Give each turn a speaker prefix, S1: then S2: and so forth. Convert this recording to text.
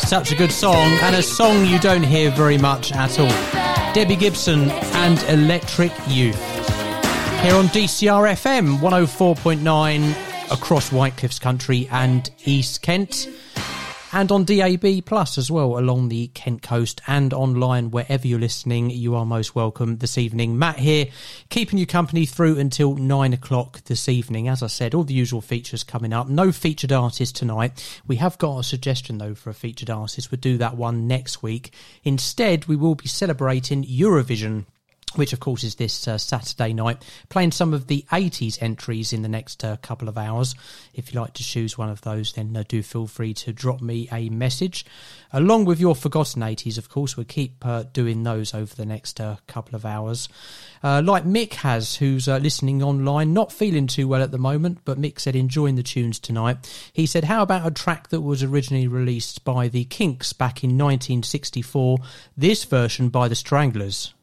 S1: Such a good song, and a song you don't hear very much at all. Debbie Gibson and Electric Youth. Here on DCR FM 104.9 across Whitecliffs Country and East Kent. And on DAB Plus as well along the Kent coast, and online wherever you're listening. You are most welcome this evening. Matt here, keeping you company through until 9 o'clock this evening. As I said, all the usual features coming up. No featured artist tonight. We have got a suggestion though for a featured artist. We'll do that one next week. Instead, we will be celebrating Eurovision, which of course is this Saturday night, playing some of the 80s entries in the next couple of hours. If you like to choose one of those, then do feel free to drop me a message. Along with your forgotten 80s, of course, we'll keep doing those over the next couple of hours. Like Mick has, who's listening online, not feeling too well at the moment, but Mick said enjoying the tunes tonight. He said, how about a track that was originally released by the Kinks back in 1964, this version by the Stranglers?